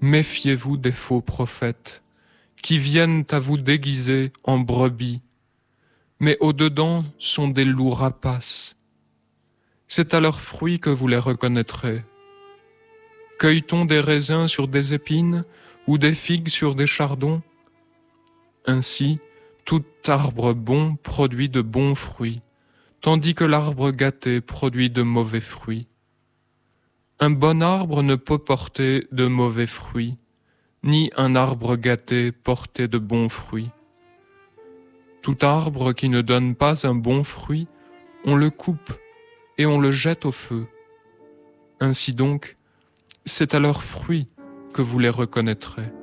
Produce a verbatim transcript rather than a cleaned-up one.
Méfiez-vous des faux prophètes, qui viennent à vous déguiser en brebis, mais au-dedans sont des loups rapaces. C'est à leurs fruits que vous les reconnaîtrez. Cueille-t-on des raisins sur des épines ou des figues sur des chardons? Ainsi, tout arbre bon produit de bons fruits, tandis que l'arbre gâté produit de mauvais fruits. Un bon arbre ne peut porter de mauvais fruits, ni un arbre gâté porter de bons fruits. Tout arbre qui ne donne pas un bon fruit, on le coupe et on le jette au feu. Ainsi donc, c'est à leurs fruits que vous les reconnaîtrez.